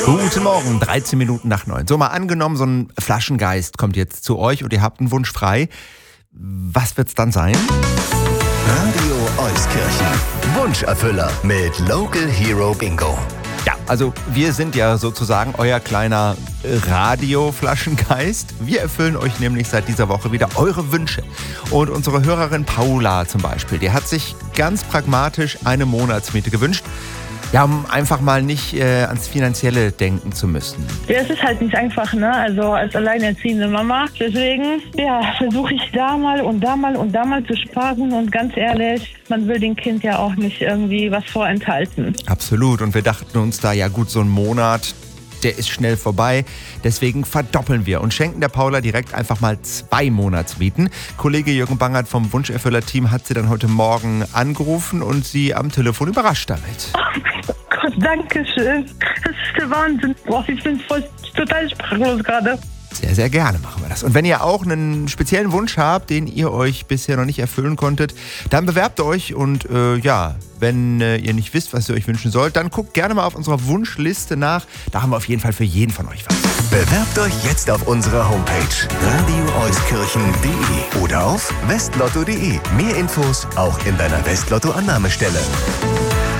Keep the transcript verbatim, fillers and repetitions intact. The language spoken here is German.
Guten Morgen, dreizehn Minuten nach neun. So, mal angenommen, so ein Flaschengeist kommt jetzt zu euch und ihr habt einen Wunsch frei. Was wird's dann sein? Radio Euskirchen. Wunscherfüller mit Local Hero Bingo. Ja, also wir sind ja sozusagen euer kleiner Radio-Flaschengeist. Wir erfüllen euch nämlich seit dieser Woche wieder eure Wünsche. Und unsere Hörerin Paula zum Beispiel, die hat sich ganz pragmatisch eine Monatsmiete gewünscht. Ja, um einfach mal nicht äh, ans Finanzielle denken zu müssen. Ja, es ist halt nicht einfach, ne? Also als alleinerziehende Mama. Deswegen, ja, versuche ich da mal und da mal und da mal zu sparen. Und ganz ehrlich, man will dem Kind ja auch nicht irgendwie was vorenthalten. Absolut. Und wir dachten uns da, ja gut, so ein Monat, der ist schnell vorbei. Deswegen verdoppeln wir und schenken der Paula direkt einfach mal zwei Monatsmieten. Kollege Jürgen Bangert vom Wunscherfüller-Team hat sie dann heute Morgen angerufen und sie am Telefon überrascht damit. Oh Gott, danke schön. Das ist der Wahnsinn. Boah, ich bin voll, total sprachlos gerade. Sehr, sehr gerne machen wir das. Und wenn ihr auch einen speziellen Wunsch habt, den ihr euch bisher noch nicht erfüllen konntet, dann bewerbt euch und äh, ja, wenn äh, ihr nicht wisst, was ihr euch wünschen sollt, dann guckt gerne mal auf unserer Wunschliste nach. Da haben wir auf jeden Fall für jeden von euch was. Bewerbt euch jetzt auf unserer Homepage radio euskirchen punkt de oder auf westlotto punkt de. Mehr Infos auch in deiner Westlotto-Annahmestelle.